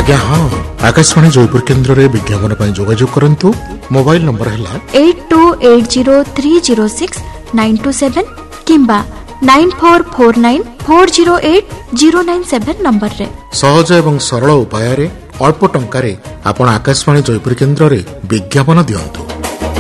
आज्ञा हाँ आकाशवाणी जयपुर केन्द्र में विज्ञापन पर जोगाजोग करंतु। मोबाइल नंबर है 8280306927 किंबा 9449408097 नंबर रे। सहज एवं सरल उपाय अल्प टंकार आपण आकाशवाणी जयपुर केन्द्र में विज्ञापन दियंतु।